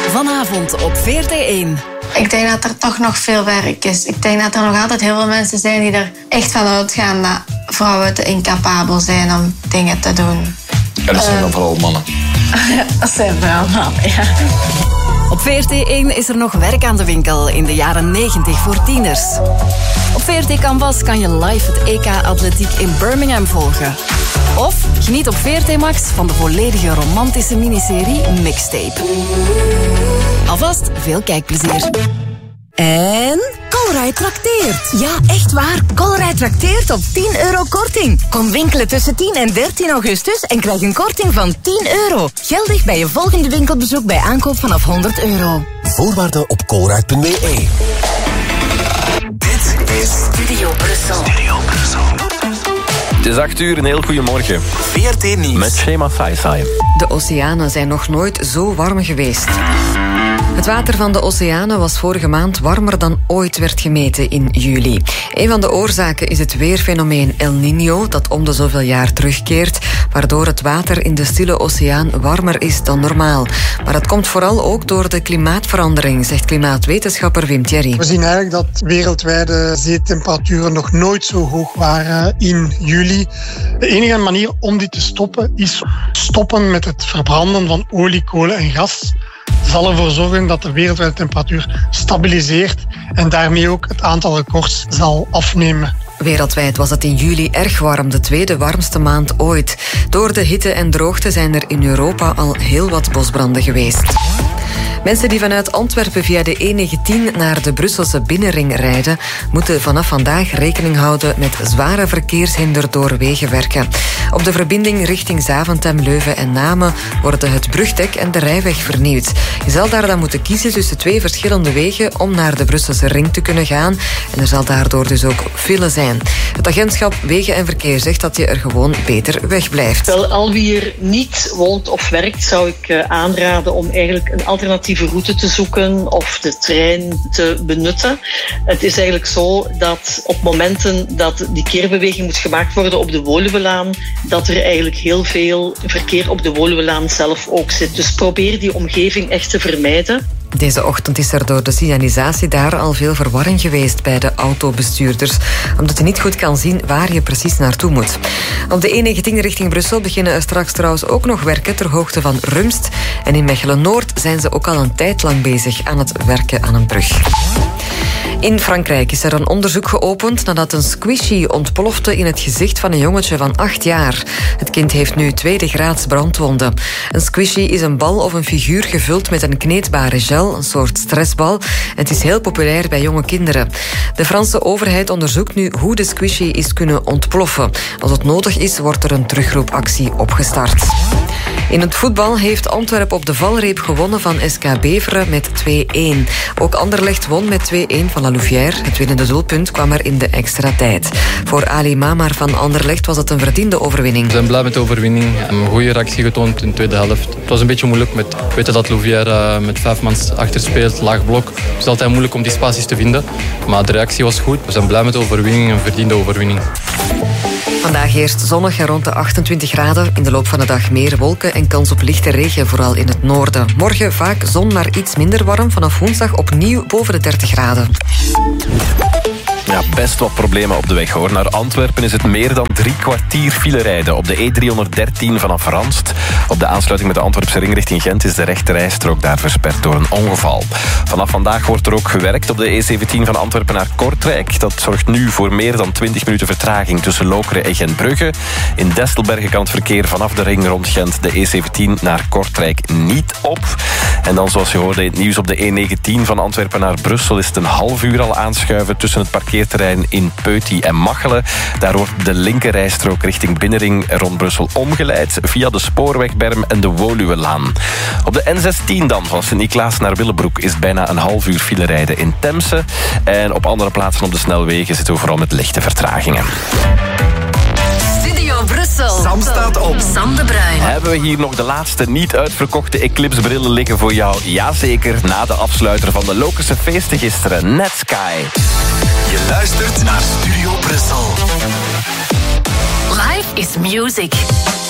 Vanavond op VRT1. Ik denk dat er toch nog veel werk is. Ik denk dat er nog altijd heel veel mensen zijn die er echt van uitgaan dat vrouwen te incapabel zijn om dingen te doen. Ja, dat zijn dan vooral mannen. Dat zijn vooral mannen, ja. Op VRT1 is er nog werk aan de winkel in de jaren 90 voor tieners. Op VRT Canvas kan je live het EK Atletiek in Birmingham volgen. Of geniet op VRT Max van de volledige romantische miniserie Mixtape. Alvast veel kijkplezier. En Colruyt trakteert. Ja, echt waar. Colruyt trakteert op €10 korting. Kom winkelen tussen 10 en 13 augustus en krijg een korting van €10. Geldig bij je volgende winkelbezoek bij aankoop vanaf €100. Voorwaarden op colruyt.be. Dit is Studio Brussel. Het is 8:00, een heel goeiemorgen. VRT Nieuws. Met Shema Faisai. De oceanen zijn nog nooit zo warm geweest. Het water van de oceanen was vorige maand warmer dan ooit werd gemeten in juli. Een van de oorzaken is het weerfenomeen El Niño, dat om de zoveel jaar terugkeert, waardoor het water in de Stille Oceaan warmer is dan normaal. Maar het komt vooral ook door de klimaatverandering, zegt klimaatwetenschapper Wim Thierry. We zien eigenlijk dat wereldwijde zeetemperaturen nog nooit zo hoog waren in juli. De enige manier om dit te stoppen is stoppen met het verbranden van olie, kolen en gas. Dat zal ervoor zorgen dat de wereldwijde temperatuur stabiliseert en daarmee ook het aantal records zal afnemen. Wereldwijd was het in juli erg warm, de tweede warmste maand ooit. Door de hitte en droogte zijn er in Europa al heel wat bosbranden geweest. Mensen die vanuit Antwerpen via de E19 naar de Brusselse binnenring rijden, moeten vanaf vandaag rekening houden met zware verkeershinder door wegenwerken. Op de verbinding richting Zaventem, Leuven en Namen worden het brugdek en de rijweg vernieuwd. Je zal daar dan moeten kiezen tussen 2 verschillende wegen om naar de Brusselse ring te kunnen gaan. En er zal daardoor dus ook file zijn. Het agentschap Wegen en Verkeer zegt dat je er gewoon beter wegblijft. Wel, al wie er niet woont of werkt, zou ik aanraden om eigenlijk een alternatieve route te zoeken of de trein te benutten. Het is eigenlijk zo dat op momenten dat die keerbeweging moet gemaakt worden op de Woluwelaan, dat er eigenlijk heel veel verkeer op de Woluwelaan zelf ook zit. Dus probeer die omgeving echt te vermijden. Deze ochtend is er door de signalisatie daar al veel verwarring geweest bij de autobestuurders, omdat je niet goed kan zien waar je precies naartoe moet. Op de E19 richting Brussel beginnen er straks trouwens ook nog werken ter hoogte van Rumst. En in Mechelen-Noord zijn ze ook al een tijd lang bezig aan het werken aan een brug. In Frankrijk is er een onderzoek geopend nadat een squishy ontplofte in het gezicht van een jongetje van 8 jaar. Het kind heeft nu 2e graads brandwonden. Een squishy is een bal of een figuur gevuld met een kneedbare gel, een soort stressbal. Het is heel populair bij jonge kinderen. De Franse overheid onderzoekt nu hoe de squishy is kunnen ontploffen. Als het nodig is, wordt er een terugroepactie opgestart. In het voetbal heeft Antwerpen op de valreep gewonnen van SK Beveren met 2-1. Ook Anderlecht won met 2-1 van La Louvière. Het winnende doelpunt kwam er in de extra tijd. Voor Ali Mamar van Anderlecht was het een verdiende overwinning. We zijn blij met de overwinning. Een goede reactie getoond in de tweede helft. Het was een beetje moeilijk met weten dat Louvière met 5 man achter speelt, laag blok. Het is altijd moeilijk om die spaties te vinden. Maar de reactie was goed. We zijn blij met de overwinning, een verdiende overwinning. Vandaag eerst zonnig en rond de 28 graden. In de loop van de dag meer wolken en kans op lichte regen, vooral in het noorden. Morgen vaak zon, maar iets minder warm. Vanaf woensdag opnieuw boven de 30 graden. Ja, best wat problemen op de weg hoor. Naar Antwerpen is het meer dan 3 kwartier file rijden. Op de E313 vanaf Ranst. Op de aansluiting met de Antwerpse ring richting Gent is de rechterrijstrook daar versperd door een ongeval. Vanaf vandaag wordt er ook gewerkt op de E17 van Antwerpen naar Kortrijk. Dat zorgt nu voor meer dan 20 minuten vertraging tussen Lokeren en Gentbrugge. In Destelbergen kan het verkeer vanaf de ring rond Gent de E17 naar Kortrijk niet op. En dan, zoals je hoorde in het nieuws, op de E19 van Antwerpen naar Brussel is het een half uur al aanschuiven tussen het parkeerterrein in Peuty en Machelen. Daar wordt de linkerrijstrook richting Binnenring rond Brussel omgeleid via de Spoorwegberm en de Woluwelaan. Op de N16 dan, van Sint-Niklaas naar Willebroek, is bijna een half uur file rijden in Temse. En op andere plaatsen op de snelwegen zitten we vooral met lichte vertragingen. Studio Brussel. Sam staat op. Sam de Bruin. Hebben we hier nog de laatste niet uitverkochte Eclipse-brillen liggen voor jou? Jazeker, na de afsluiter van de Lokense feesten gisteren, Netsky. Je luistert naar Studio Brussel. Life is music.